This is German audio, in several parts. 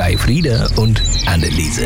bei Frieda und Anneliese.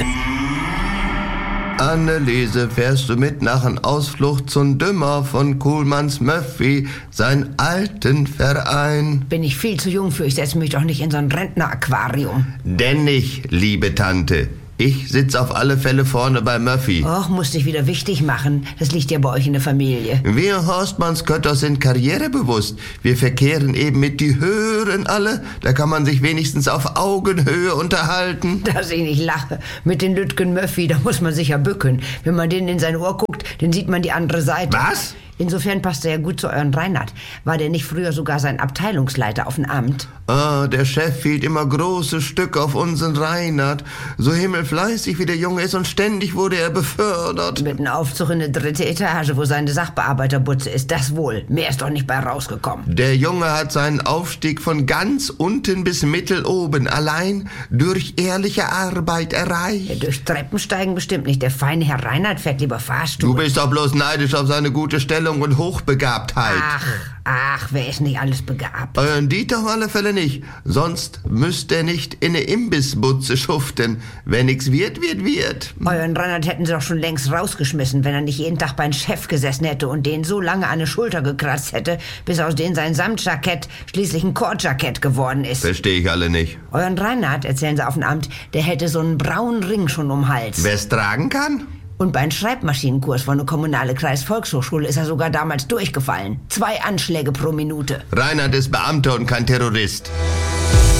Anneliese, fährst du mit nach en Ausflug zum Dümmer von Kuhlmanns Möffi, sein alten Verein? Bin ich viel zu jung für, ich setze mich doch nicht in so ein Rentneraquarium. Denn nicht, liebe Tante. Ich sitz auf alle Fälle vorne bei Möffi. Och, musst dich wieder wichtig machen. Das liegt ja bei euch in der Familie. Wir Horstmannskötter sind karrierebewusst. Wir verkehren eben mit die Höheren alle. Da kann man sich wenigstens auf Augenhöhe unterhalten. Dass ich nicht lache. Mit den Lütgen Möffi, da muss man sich ja bücken. Wenn man denen in sein Ohr guckt, dann sieht man die andere Seite. Was? Insofern passt er ja gut zu euren Reinhard. War der nicht früher sogar sein Abteilungsleiter auf dem Amt? Der Chef hielt immer große Stück auf unseren Reinhard. So himmelfleißig wie der Junge ist und ständig wurde er befördert. Mit einem Aufzug in eine 3. Etage, wo seine Sachbearbeiterbutze ist, das wohl. Mehr ist doch nicht bei rausgekommen. Der Junge hat seinen Aufstieg von ganz unten bis mitteloben allein durch ehrliche Arbeit erreicht. Ja, durch Treppensteigen bestimmt nicht. Der feine Herr Reinhard fährt lieber Fahrstuhl. Du bist doch bloß neidisch auf seine gute Stellung und Hochbegabtheit. Ach, wer ist nicht alles begabt? Euren Dieter auf alle Fälle nicht. Sonst müsst er nicht in ne Imbissbutze schuften. Wenn nix wird, wird. Euren Reinhard hätten sie doch schon längst rausgeschmissen, wenn er nicht jeden Tag beim Chef gesessen hätte und den so lange an der Schulter gekratzt hätte, bis aus dem sein Samtjackett schließlich ein Kordjackett geworden ist. Verstehe ich alle nicht. Euren Reinhard, erzählen sie auf dem Amt, der hätte so einen braunen Ring schon um den Hals. Wer's tragen kann? Und beim Schreibmaschinenkurs von der kommunale Kreisvolkshochschule ist er sogar damals durchgefallen. 2 Anschläge pro Minute. Reinhard ist Beamter und kein Terrorist.